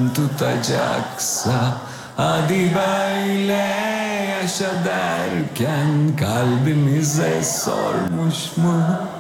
tutacaksa hadi böyle yaşa derken kalbimize sormuş mu?